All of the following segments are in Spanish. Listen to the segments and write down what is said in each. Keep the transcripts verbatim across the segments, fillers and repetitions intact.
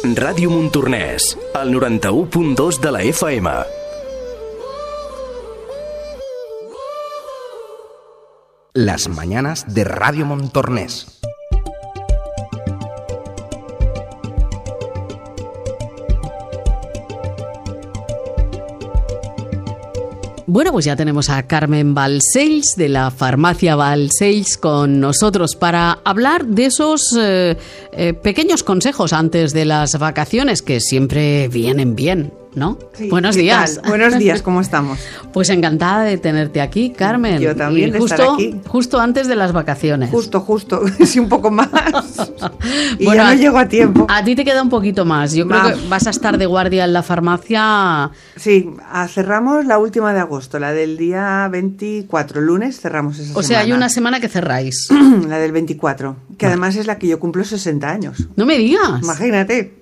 Ràdio Montornès, al noranta-u punt dos de la F M. Las mañanas de Radio Montornès. Bueno, pues ya tenemos a Carmen Balcells de la farmacia Balcells con nosotros para hablar de esos eh, eh, pequeños consejos antes de las vacaciones que siempre vienen bien, ¿no? Sí, Buenos días. Tal? Buenos días, ¿cómo estamos? Pues encantada de tenerte aquí, Carmen. Yo también, y de justo, estar aquí. Justo antes de las vacaciones. Justo, justo, sí, un poco más. Y bueno, ya no a, llego a tiempo. A ti te queda un poquito más. Yo creo Ma. que vas a estar de guardia en la farmacia. Sí, cerramos la última de agosto, la del día veinticuatro, lunes cerramos esa semana. O sea, hay una semana que cerráis. La del veinticuatro, que además es la que yo cumplo sesenta años. No me digas. Imagínate.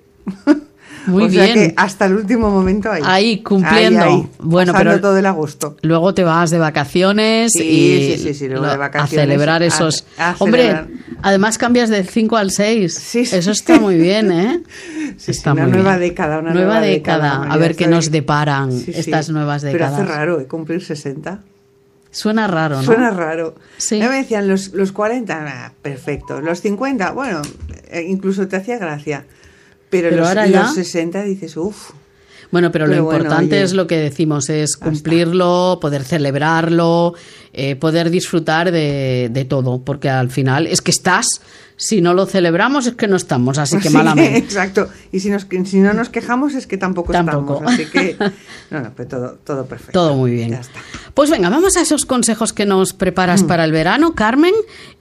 Muy o bien. sea que hasta el último momento ahí. Ahí, cumpliendo. Ahí, ahí, bueno, pasando pero todo el agosto. Luego te vas de vacaciones sí, y sí, sí, sí, luego lo, de vacaciones, a celebrar esos... A, a Hombre, celebrar. Además cambias del cinco al seis. Sí, sí. Eso está muy bien, ¿eh? Sí, está sí, una muy nueva bien. década, una nueva, nueva década. década. A ver qué estoy... nos deparan sí, sí. estas nuevas décadas. Pero hace raro, ¿eh? Cumplir sesenta. Suena raro, ¿no? Suena raro. Sí. Ya me decían los, los cuarenta, ah, perfecto. Los cincuenta, bueno, eh, incluso te hacía gracia. Pero, Pero los, ahora ya... los sesenta dices, uff. Bueno, pero, pero lo bueno, importante oye, es lo que decimos, es cumplirlo, poder celebrarlo, eh, poder disfrutar de, de todo, porque al final es que estás, si no lo celebramos es que no estamos, así que sí, malamente. Exacto, y si, nos, si no nos quejamos es que tampoco, tampoco. estamos, así que no, no, pues todo, todo perfecto. Todo muy bien. Ya está. Pues venga, vamos a esos consejos que nos preparas mm. para el verano, Carmen.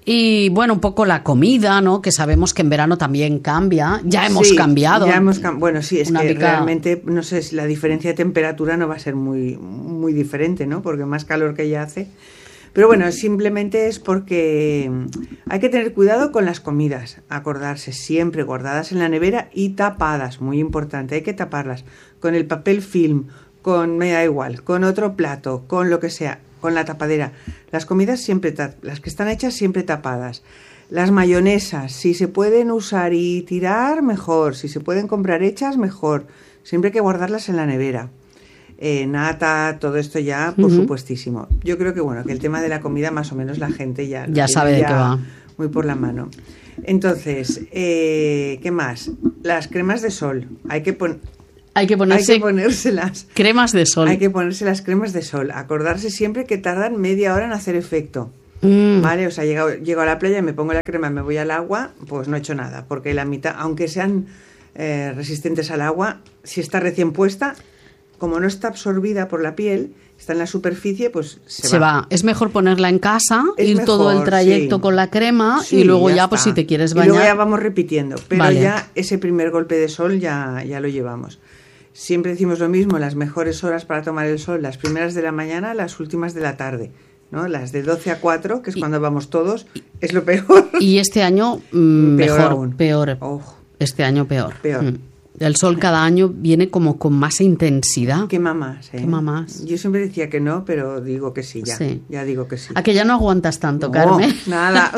Y bueno, un poco la comida, ¿no? Que sabemos que en verano también cambia. Ya hemos sí, cambiado. Ya hemos cam- bueno, sí, es Una que pica... realmente, no sé, si la diferencia de temperatura no va a ser muy, muy diferente, ¿no? Porque más calor que ya hace. Pero bueno, simplemente es porque hay que tener cuidado con las comidas. Acordarse siempre guardadas en la nevera y tapadas. Muy importante, hay que taparlas. Con el papel film, con, me da igual, con otro plato, con lo que sea. Con la tapadera. Las comidas siempre, ta- las que están hechas siempre tapadas. Las mayonesas, si se pueden usar y tirar, mejor. Si se pueden comprar hechas, mejor. Siempre hay que guardarlas en la nevera. Eh, nata, todo esto ya, por uh-huh. supuestísimo. Yo creo que bueno, que el tema de la comida más o menos la gente ya... Ya sabe de qué va. Muy por la mano. Entonces, eh, ¿qué más? Las cremas de sol. Hay que poner... Hay que, ponerse Hay que ponérselas. Cremas de sol. Hay que ponerse las cremas de sol. Acordarse siempre que tardan media hora en hacer efecto. Mm. ¿Vale? O sea, llego, llego a la playa, me pongo la crema, me voy al agua, pues no he hecho nada. Porque la mitad, aunque sean eh, resistentes al agua, si está recién puesta, como no está absorbida por la piel, está en la superficie, pues se, se va. va. Es mejor ponerla en casa, es ir mejor, todo el trayecto sí. con la crema sí, y luego ya, ya pues si te quieres bañar. Y luego ya vamos repitiendo. Pero vale. ya ese primer golpe de sol ya, ya lo llevamos. Siempre decimos lo mismo, las mejores horas para tomar el sol, las primeras de la mañana, las últimas de la tarde, ¿no? Las de doce a cuatro, que es y, cuando vamos todos, es lo peor. Y este año mmm, peor mejor, aún. peor. Oh. Este año peor. Peor. Mm. El sol cada año viene como con más intensidad. Quema más, ¿eh? Quema más. Yo siempre decía que no, pero digo que sí, ya. Sí. Ya digo que sí. ¿A que ya no aguantas tanto, no, Carmen? Nada.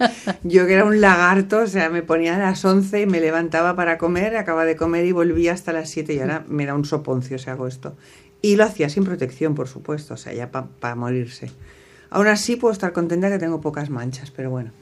Yo que era un lagarto, o sea, me ponía a las once y me levantaba para comer, acababa de comer y volvía hasta las siete y ahora me da un soponcio si hago esto. Y lo hacía sin protección, por supuesto, o sea, ya para pa morirse. Aún así puedo estar contenta que tengo pocas manchas, pero bueno.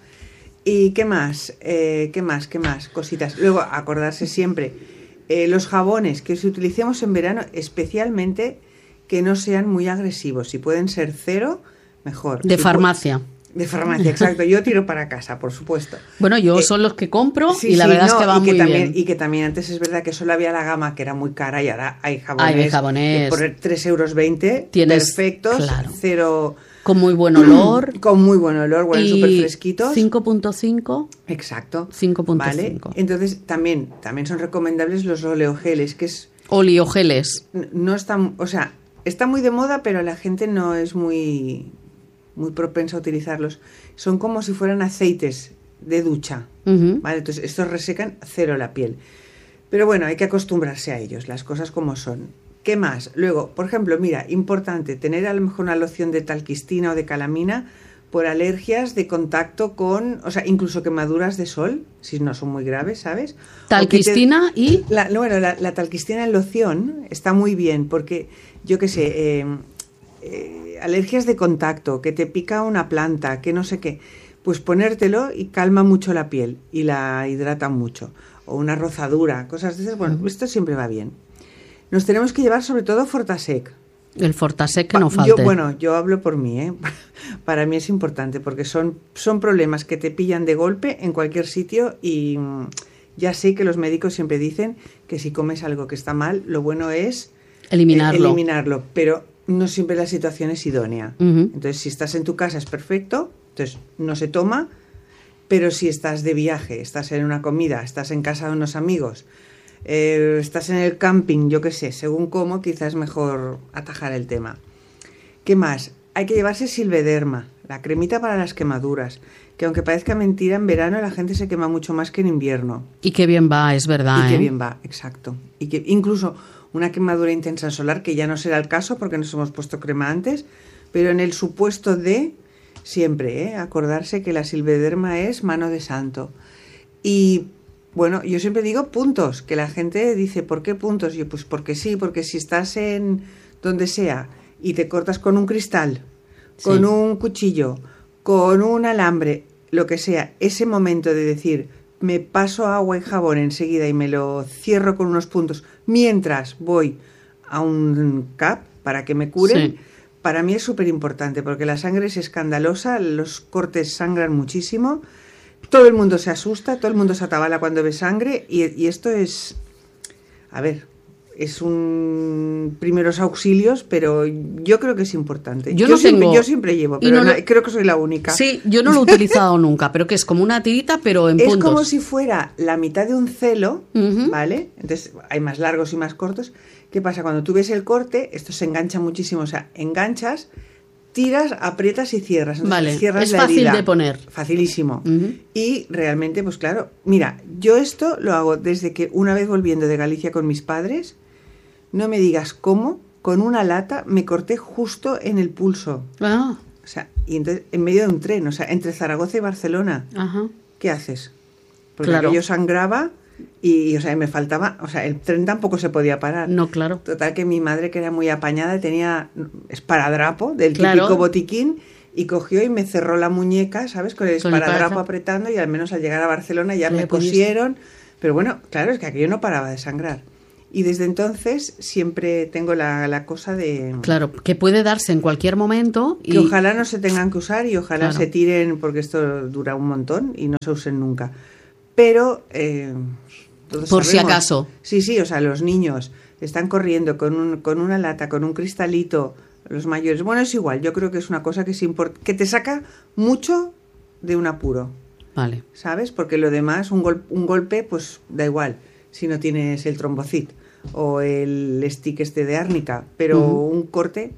¿Y qué más? Eh, ¿Qué más? ¿Qué más? Cositas. Luego, acordarse siempre... Eh, los jabones que utilicemos en verano, especialmente que no sean muy agresivos. Si pueden ser cero, mejor. De si farmacia. De farmacia, exacto. Yo tiro para casa, por supuesto. Bueno, yo eh, son los que compro sí, y la sí, verdad no, es que va y que muy también, bien. Y que también antes es verdad que solo había la gama que era muy cara y ahora hay jabones, hay jabones eh, por tres euros veinte, tienes, perfectos, claro. cero... Con muy buen olor. Con muy buen olor, huelen súper fresquitos. cinco punto cinco. Exacto. cinco punto ¿Vale? cinco. Entonces también, también son recomendables los oleogeles, que es... Oleogeles. No están, o sea, está muy de moda, pero la gente no es muy, muy propensa a utilizarlos. Son como si fueran aceites de ducha, uh-huh. ¿vale? Entonces estos resecan cero la piel. Pero bueno, hay que acostumbrarse a ellos, las cosas como son. ¿Qué más? Luego, por ejemplo, mira, importante, tener a lo mejor una loción de talquistina o de calamina por alergias de contacto con, o sea, incluso quemaduras de sol, si no son muy graves, ¿sabes? Talquistina te, y... La, bueno, la, la talquistina en loción está muy bien porque, yo qué sé, eh, eh, alergias de contacto, que te pica una planta, que no sé qué, pues ponértelo y calma mucho la piel y la hidrata mucho. O una rozadura, cosas de esas, bueno, uh-huh. esto siempre va bien. Nos tenemos que llevar sobre todo Fortasec. El Fortasec que no falte. Yo, bueno, yo hablo por mí, ¿eh? Para mí es importante porque son, son problemas que te pillan de golpe en cualquier sitio y ya sé que los médicos siempre dicen que si comes algo que está mal, lo bueno es eliminarlo. Eh, eliminarlo, pero no siempre la situación es idónea. Uh-huh. Entonces, si estás en tu casa es perfecto, entonces no se toma, pero si estás de viaje, estás en una comida, estás en casa de unos amigos, Eh, estás en el camping, yo qué sé, según cómo, quizás es mejor atajar el tema. ¿Qué más? Hay que llevarse Silvederma, la cremita para las quemaduras, que aunque parezca mentira, en verano la gente se quema mucho más que en invierno. Y qué bien va, es verdad. Y ¿eh? qué bien va, exacto. Y que incluso una quemadura intensa solar, que ya no será el caso porque nos hemos puesto crema antes, pero en el supuesto de, siempre, ¿eh? acordarse que la Silvederma es mano de santo. Y bueno, yo siempre digo puntos, que la gente dice, ¿por qué puntos? Yo, pues porque sí, porque si estás en donde sea y te cortas con un cristal, sí. con un cuchillo, con un alambre, lo que sea, ese momento de decir, me paso agua y jabón enseguida y me lo cierro con unos puntos, mientras voy a un C A P para que me curen, sí. para mí es súper importante, porque la sangre es escandalosa, los cortes sangran muchísimo. Todo el mundo se asusta, todo el mundo se atabala cuando ve sangre y, y esto es, a ver, es un primeros auxilios, pero yo creo que es importante. Yo, yo, no siempre, tengo, yo siempre llevo, pero no no, lo, creo que soy la única. Sí, yo no lo he utilizado nunca, pero que es como una tirita, pero en es puntos. Es como si fuera la mitad de un celo, uh-huh. ¿vale? Entonces hay más largos y más cortos. ¿Qué pasa? Cuando tú ves el corte, esto se engancha muchísimo, o sea, enganchas, tiras, aprietas y cierras. Entonces, vale, cierras es la fácil herida. de poner. Facilísimo. Uh-huh. Y realmente, pues claro, mira, yo esto lo hago desde que una vez volviendo de Galicia con mis padres, no me digas cómo, con una lata me corté justo en el pulso. Ah. O sea, y entonces, en medio de un tren, o sea, entre Zaragoza y Barcelona. Ajá. ¿Qué haces? Porque claro. yo sangraba y, o sea, me faltaba, o sea, el tren tampoco se podía parar. No, claro. Total que mi madre, que era muy apañada, tenía esparadrapo del claro. típico botiquín y cogió y me cerró la muñeca, ¿sabes? Con el esparadrapo Con apretando y al menos al llegar a Barcelona ya me cosieron. Pero bueno, claro, es que aquello no paraba de sangrar. Y desde entonces siempre tengo la, la cosa de... Claro, que puede darse en cualquier momento. Y... Que ojalá no se tengan que usar y ojalá claro. se tiren, porque esto dura un montón y no se usen nunca. Pero... Eh, todos Por sabemos, si acaso. Sí, sí, o sea, los niños están corriendo con, un, con una lata, con un cristalito, los mayores. Bueno, es igual, yo creo que es una cosa que, es import- que te saca mucho de un apuro. Vale. ¿Sabes? Porque lo demás, un, gol- un golpe, pues da igual. Si no tienes el trombocit o el stick este de árnica, pero uh-huh. un corte.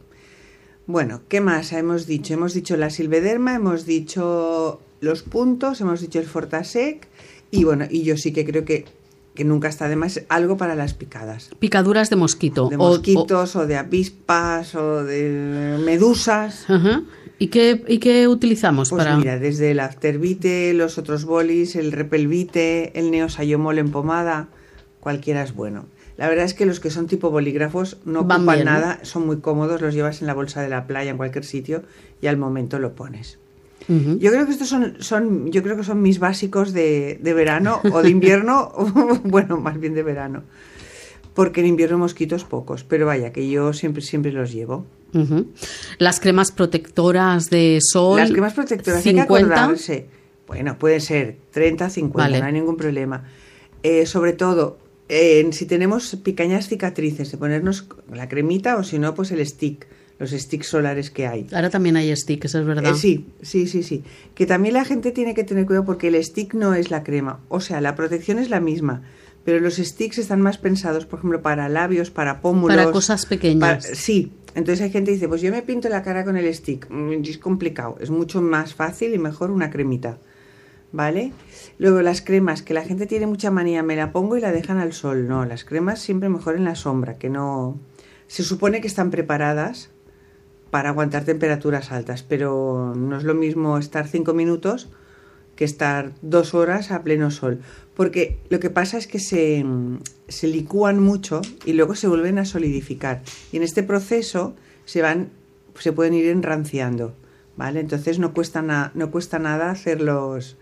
Bueno, ¿qué más hemos dicho? Hemos dicho la Silvederma, hemos dicho los puntos, hemos dicho el Fortasec y bueno, y yo sí que creo que, que nunca está de más algo para las picadas. Picaduras de mosquito. De o, mosquitos o, o de avispas o de medusas. Uh-huh. ¿Y qué, ¿Y qué utilizamos pues para...? Mira, desde el Aftervite, los otros bolis, el Repelvite, el Neosayomol en pomada, cualquiera es bueno. La verdad es que los que son tipo bolígrafos no Van ocupan bien, nada, ¿no? son muy cómodos, los llevas en la bolsa de la playa, en cualquier sitio, y al momento lo pones. Uh-huh. Yo creo que estos son, son, yo creo que son mis básicos de, de verano o de invierno, o, bueno, más bien de verano. Porque en invierno mosquitos pocos, pero vaya, que yo siempre, siempre los llevo. Uh-huh. Las cremas protectoras de sol. Las cremas protectoras, cincuenta. Hay que acordarse. Bueno, pueden ser treinta, cincuenta, vale. No hay ningún problema. Eh, sobre todo, eh, si tenemos pequeñas cicatrices, de ponernos la cremita o si no, pues el stick, los sticks solares que hay. Ahora también hay sticks, es verdad. Eh, sí, sí, sí, sí. Que también la gente tiene que tener cuidado porque el stick no es la crema. O sea, la protección es la misma. Pero los sticks están más pensados, por ejemplo, para labios, para pómulos. Para cosas pequeñas. Para, sí. Entonces hay gente que dice, pues yo me pinto la cara con el stick. Es complicado. Es mucho más fácil y mejor una cremita. ¿Vale? Luego las cremas, que la gente tiene mucha manía, me la pongo y la dejan al sol. No, las cremas siempre mejor en la sombra, que no... Se supone que están preparadas para aguantar temperaturas altas, pero no es lo mismo estar cinco minutos que estar dos horas a pleno sol, porque lo que pasa es que se, se licúan mucho y luego se vuelven a solidificar, y en este proceso se van, se pueden ir enranciando, ¿vale? Entonces no cuesta, na, no cuesta nada hacerlos,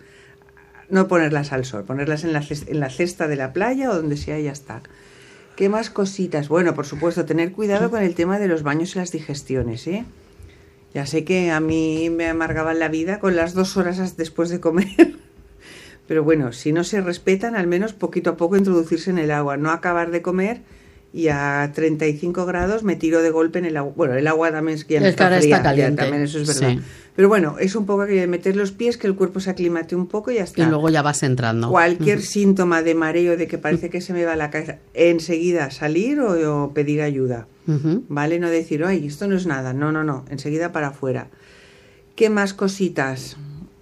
no ponerlas al sol, ponerlas en la, en la cesta de la playa o donde sea y ya está. ¿Qué más cositas? Bueno, por supuesto, tener cuidado con el tema de los baños y las digestiones, ¿eh? Ya sé que a mí me amargaban la vida con las dos horas después de comer, pero bueno, si no se respetan, al menos poquito a poco introducirse en el agua, no acabar de comer y a treinta y cinco grados me tiro de golpe en el agua. Bueno, el agua también es que ya no está fría, está caliente. Ya, también eso es verdad. Sí. Pero bueno, es un poco que meter los pies, que el cuerpo se aclimate un poco y ya está. Y luego ya vas entrando. Cualquier uh-huh. síntoma de mareo, de que parece que se me va la cabeza, enseguida salir o, o pedir ayuda. Uh-huh. ¿Vale? No decir, ay, esto no es nada. No, no, no. Enseguida para afuera. ¿Qué más cositas?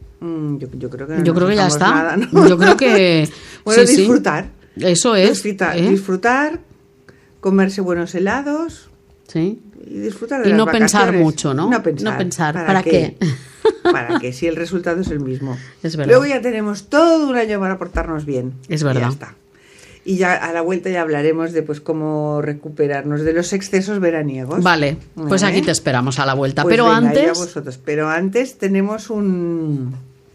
Mm, yo, yo creo que no Yo creo que ya está. Nada, ¿no? Yo creo que... bueno, sí, disfrutar. Sí. Eso es. Disfrutar, ¿eh? disfrutar, comerse buenos helados. Sí. Y disfrutar de y las no vacaciones. pensar mucho, ¿no? No pensar. No pensar. ¿Para, ¿Para qué? qué? ¿Para qué? Si el resultado es el mismo. Es verdad. Luego ya tenemos todo un año para portarnos bien. Es verdad. Y ya está. Y ya a la vuelta ya hablaremos de pues cómo recuperarnos de los excesos veraniegos. Vale, pues ¿Eh? aquí te esperamos a la vuelta. Pues Pero venga, antes... ya vosotros. Pero antes tenemos un...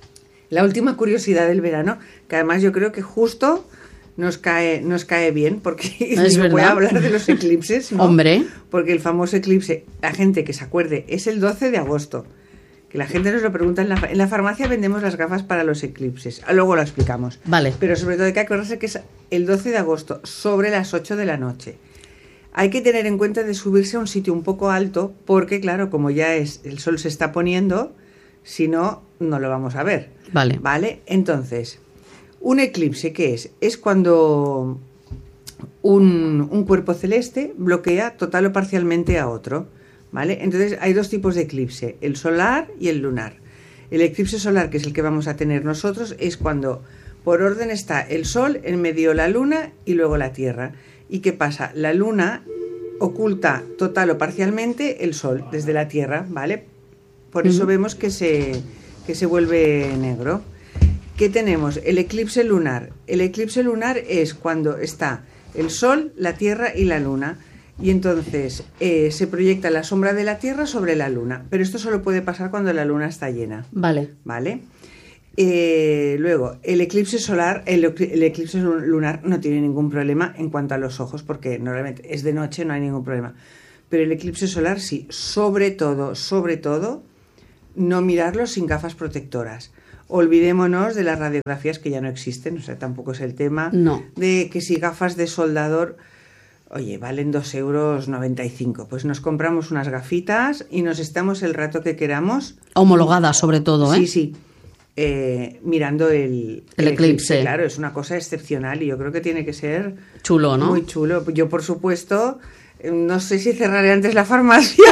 la última curiosidad del verano, que además yo creo que justo nos cae, nos cae bien, porque es digo, verdad. voy a hablar de los eclipses, ¿no? Hombre. Porque el famoso eclipse, la gente que se acuerde, es el doce de agosto. Que la gente nos lo pregunta, en la, en la farmacia vendemos las gafas para los eclipses. Luego lo explicamos. Vale. Pero sobre todo hay que acordarse que es el doce de agosto, sobre las ocho de la noche. Hay que tener en cuenta de subirse a un sitio un poco alto, porque claro, como ya es el sol se está poniendo, si no, no lo vamos a ver. Vale. Vale, entonces, un eclipse, ¿qué es? Es cuando un, un cuerpo celeste bloquea total o parcialmente a otro. ¿Vale? Entonces hay dos tipos de eclipse, el solar y el lunar. El eclipse solar, que es el que vamos a tener nosotros, es cuando por orden está el sol, en medio la luna y luego la tierra. ¿Y qué pasa? La luna oculta total o parcialmente el sol desde la tierra, ¿vale? Por eso uh-huh. vemos que se, que se vuelve negro. ¿Qué tenemos? El eclipse lunar. El eclipse lunar es cuando está el sol, la tierra y la luna. Y entonces eh, se proyecta la sombra de la Tierra sobre la Luna. Pero esto solo puede pasar cuando la Luna está llena. Vale. ¿Vale? Eh, luego, el eclipse solar, el, el eclipse lunar no tiene ningún problema en cuanto a los ojos, porque normalmente es de noche, no hay ningún problema. Pero el eclipse solar sí, sobre todo, sobre todo, no mirarlo sin gafas protectoras. Olvidémonos de las radiografías que ya no existen, o sea, tampoco es el tema. No. De que si gafas de soldador... Oye, valen dos euros noventa y cinco. Pues nos compramos unas gafitas y nos estamos el rato que queramos. Homologadas, sobre todo, ¿eh? Sí, sí. Eh, mirando el, el, el eclipse. eclipse. Claro, es una cosa excepcional y yo creo que tiene que ser... chulo, ¿no? Muy chulo. Yo, por supuesto, no sé si cerraré antes la farmacia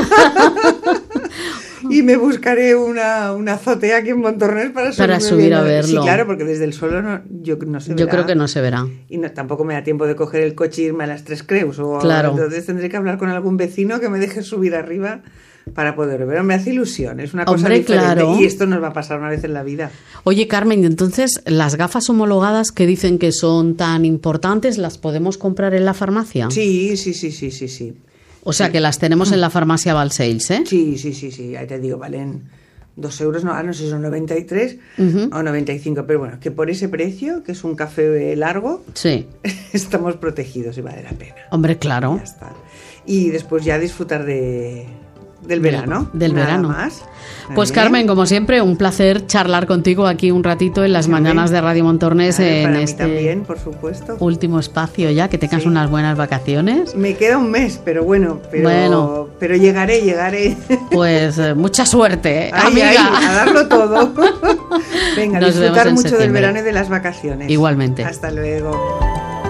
y me buscaré una, una azotea aquí en Montornés para, para subir viendo. a verlo. Sí, claro, porque desde el suelo no, yo, no se verá. Yo creo que no se verá. Y no, tampoco me da tiempo de coger el coche e irme a las Tres Creus. O claro. Entonces tendré que hablar con algún vecino que me deje subir arriba para poderlo ver. Me hace ilusión, es una cosa Hombre, diferente. Claro. Y esto nos va a pasar una vez en la vida. Oye, Carmen, entonces, ¿las gafas homologadas que dicen que son tan importantes, las podemos comprar en la farmacia? Sí, sí, sí, sí, sí, sí. O sea, sí. que las tenemos en la farmacia Balsales, ¿eh? Sí, sí, sí, sí, ahí te digo, valen dos euros, no, no sé si son noventa y tres uh-huh. o noventa y cinco, pero bueno, que por ese precio, que es un café largo, sí. estamos protegidos y vale la pena. Hombre, claro. Ya está. Y después ya disfrutar de... del verano. Del, del nada verano. Más. Pues Carmen, como siempre, un placer charlar contigo aquí un ratito en las también. mañanas de Radio Montornés Claro, en para este mí también, por supuesto. último espacio ya, que tengas sí. unas buenas vacaciones. Me queda un mes, pero bueno, pero, bueno. pero llegaré, llegaré. Pues eh, mucha suerte, ay, amiga. Ay, a darlo todo. Venga, Nos disfrutar mucho del verano y de las vacaciones. Igualmente. Hasta luego.